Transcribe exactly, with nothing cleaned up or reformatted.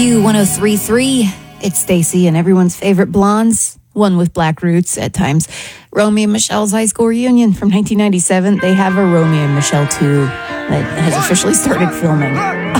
Q one oh three point three. It's Stacy and everyone's favorite blondes, one with black roots at times. Romy and Michelle's high school reunion from nineteen ninety-seven. They have a Romy and Michelle two that has officially started filming.